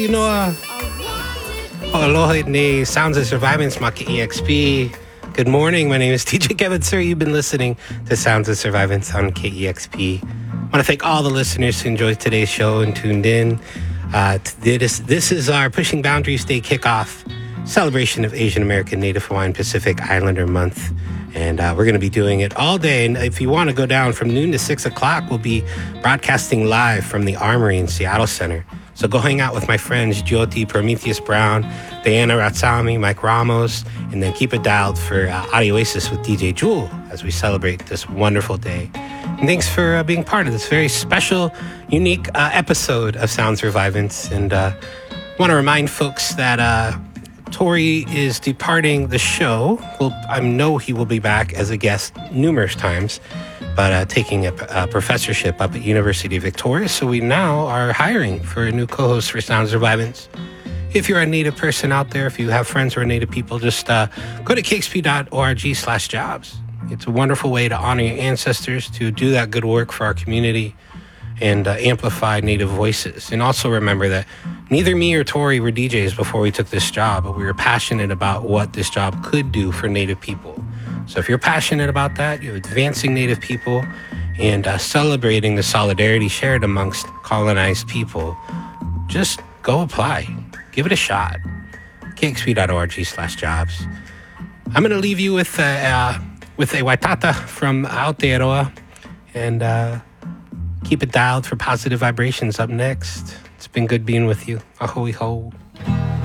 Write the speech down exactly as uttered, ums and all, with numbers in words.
You know, uh, aloha ni Sounds of Survivance, Maka E X P. Good morning. My name is T J Kevin, sir. You've been listening to Sounds of Survivance on K E X P. I want to thank all the listeners who enjoyed today's show and tuned in. Uh, this, this is our Pushing Boundaries Day kickoff celebration of Asian American Native Hawaiian Pacific Islander Month. And uh, we're going to be doing it all day. And if you want to go down from noon to six o'clock, we'll be broadcasting live from the Armory in Seattle Center. So go hang out with my friends Jyoti, Prometheus Brown, Diana Ratsami, Mike Ramos, and then keep it dialed for uh, Audioasis with D J Jewel as we celebrate this wonderful day. And thanks for uh, being part of this very special, unique uh, episode of Sounds Revivance. And uh, I want to remind folks that uh, Tori is departing the show. Well, I know he will be back as a guest numerous times, but uh, taking a, a professorship up at University of Victoria. So we now are hiring for a new co-host for Sounds Revivance. If you're a Native person out there, if you have friends who are Native people, just uh, go to kxp.org slash jobs. It's a wonderful way to honor your ancestors, to do that good work for our community, and uh, amplify Native voices. And also remember that neither me or Tori were D Js before we took this job, but we were passionate about what this job could do for Native people. So if you're passionate about that, you're advancing Native people and uh, celebrating the solidarity shared amongst colonized people, just go apply. Give it a shot. kxp.org slash jobs. I'm going to leave you with, uh, uh, with a waitata from Aotearoa, and uh, keep it dialed for positive vibrations up next. It's been good being with you. Ahui ho.